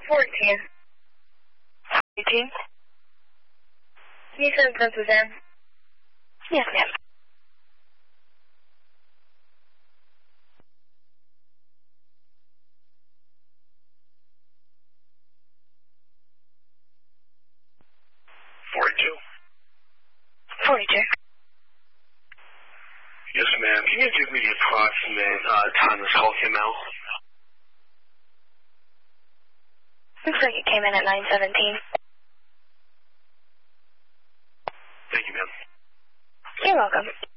14. 18? Can you send Princess Anne? Yes, ma'am. Yes, ma'am. Can you give me the approximate time this call came out? Looks like it came in at 9:17. Thank you, ma'am. You're welcome.